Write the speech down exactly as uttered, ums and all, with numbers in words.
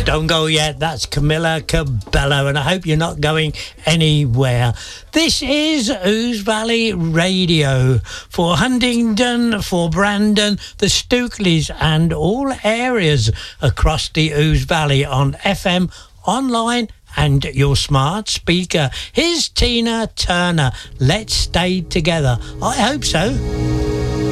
Don't go yet. That's Camilla Cabello, and I hope you're not going anywhere. This is Ouse Valley Radio for Huntingdon, for Brandon, the Stookleys, and all areas across the Ouse Valley on F M, online, and your smart speaker. Here's Tina Turner. Let's stay together. I hope so.